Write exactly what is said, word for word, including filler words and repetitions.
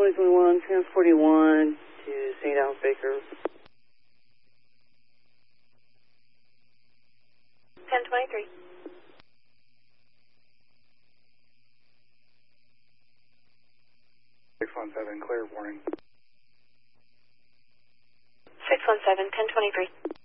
Lincoln one, transporting one to Saint Al's Baker. ten twenty-three. six one seven, clear, warning. six one seven, ten twenty-three.